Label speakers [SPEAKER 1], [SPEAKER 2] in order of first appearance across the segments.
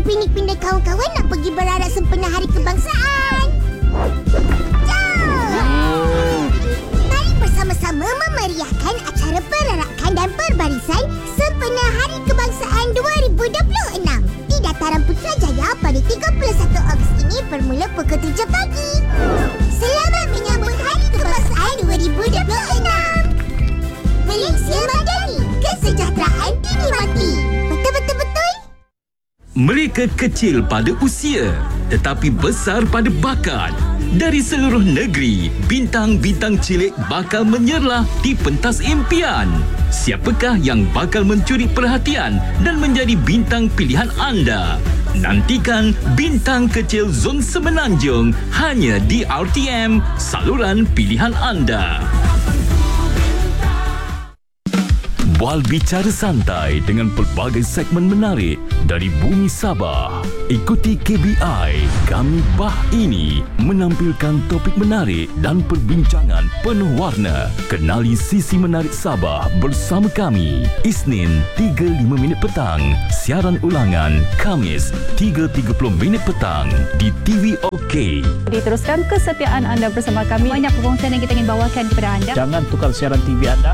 [SPEAKER 1] pindah kawan-kawan nak pergi berarak sempena Hari Kebangsaan. Jom! Mari bersama-sama memeriahkan acara perarakan dan perbarisan sempena Hari Kebangsaan 2026 di Dataran Putrajaya pada 31 Ogos ini bermula pukul 7 pagi. Selamat menyambut Hari Kebangsaan 2026. Malaysia Madani, kesejahteraan dinikmati. Betul-betul-betul.
[SPEAKER 2] Mereka kecil pada usia tetapi besar pada bakat. Dari seluruh negeri, bintang-bintang cilik bakal menyerlah di pentas impian. Siapakah yang bakal mencuri perhatian dan menjadi bintang pilihan anda? Nantikan Bintang Kecil Zon Semenanjung hanya di RTM, saluran pilihan anda. Bual bicara santai dengan pelbagai segmen menarik dari bumi Sabah. Ikuti KBI Kami Bah Ini menampilkan topik menarik dan perbincangan penuh warna. Kenali sisi menarik Sabah bersama kami. Isnin 3.05 minit petang. Siaran ulangan Khamis 3.30 minit petang di TV OK.
[SPEAKER 3] Diteruskan kesetiaan anda bersama kami. Banyak perkongsian yang kita ingin bawakan kepada anda.
[SPEAKER 4] Jangan tukar siaran TV anda.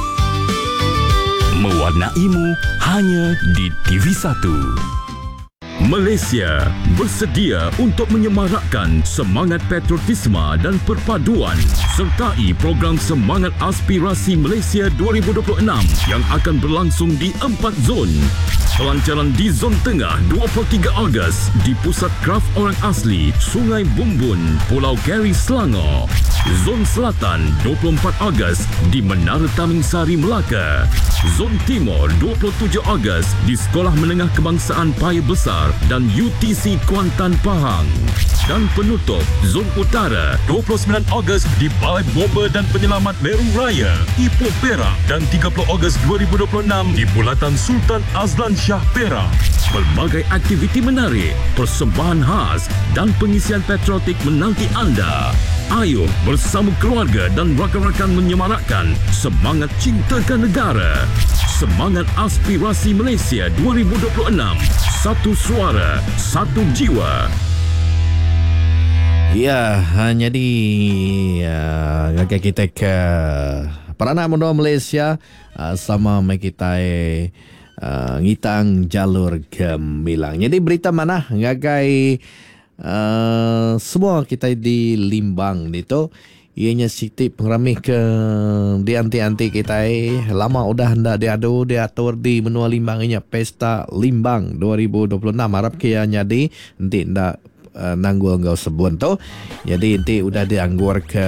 [SPEAKER 2] Mewarnaimu hanya di TV1. Malaysia bersedia untuk menyemarakkan semangat patriotisme dan perpaduan. Sertai program Semangat Aspirasi Malaysia 2026 yang akan berlangsung di 4 zon. Pelancaran di Zon Tengah 23 Ogos di Pusat Kraf Orang Asli, Sungai Bumbun, Pulau Keri, Selangor. Zon Selatan 24 Ogos di Menara Taming Sari, Melaka. Zon Timur 27 Ogos di Sekolah Menengah Kebangsaan Paya Besar dan UTC Kuantan, Pahang. Dan penutup Zon Utara 29 Ogos di Balai Bomba dan Penyelamat Meru Raya, Ipoh, Perak, dan 30 Ogos 2026 di Bulatan Sultan Azlan Shah, Perak. Pelbagai aktiviti menarik, persembahan khas dan pengisian patriotik menanti anda. Ayo bersama keluarga dan rakan-rakan menyemarakkan semangat cintakan negara. Semangat Aspirasi Malaysia 2026. Satu suara, satu jiwa.
[SPEAKER 4] Ya, jadi kita ke peranak muda Malaysia sama kita ngitang jalur gemilang. Jadi berita mana ngagai semua kita di Limbang itu ianya Siti pengeramih ke di anti-anti kita lama udah hendak diatur di menua Limbang ianya Pesta Limbang 2026 harap kia jadi nanti ndak nanggul engkau sebun tu. Jadi nanti udah dianggur ke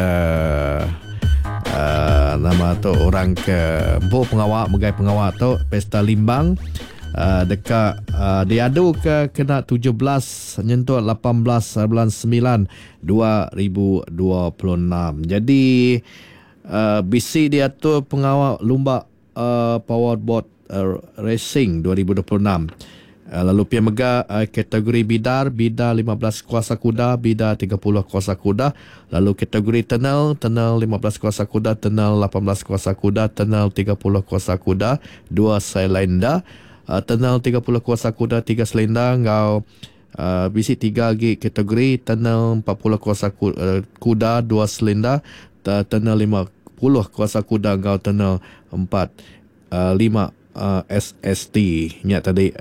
[SPEAKER 4] nama tu orang ke pengawal megai pengawal tu Pesta Limbang dekat diadu ke kena 17 nyentuh 18 bulan 9 2026. Jadi bisi dia tu pengawal lumba powerboat racing 2026. Lalu pihak mega kategori bidar 15 kuasa kuda, bidar 30 kuasa kuda. Lalu kategori tunnel 15 kuasa kuda, tunnel 18 kuasa kuda, tunnel 30 kuasa kuda, 2 silinder. Tunnel 30 kuasa kuda, 3 silinder. Ngau bisi 3 lagi kategori, tunnel 40 kuasa kuda, 2 silinder. Tunnel 50 kuasa kuda, ngau tunnel 5 SST nya tadi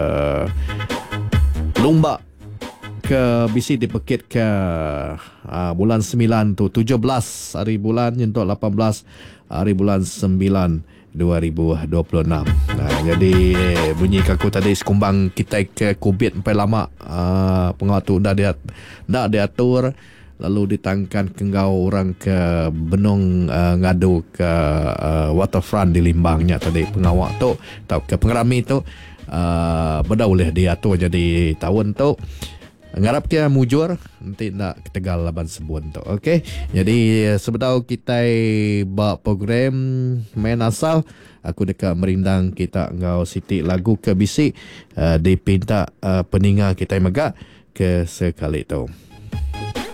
[SPEAKER 4] lumba ke bisi dipekit ke bulan 9 tu 17 hari bulan nyentuh 18 hari bulan 9 2026. Jadi bunyi kaku tadi sekumbang kita ke kubit sampai lama pengawal tu dah diatur lalu ditangkan kenggau orang ke benung ngadu ke waterfront di Limbangnya tadi pengawal tu atau ke pengerami tu benda boleh diatur jadi tahun tu ngarap kia mujur nanti nak ketegal laban sebun tu. Okey, jadi sebetau kita buat program main asal aku dekat merindang kita ngau Siti lagu ke bisik dipinta peninga kita megak ke sekali tu.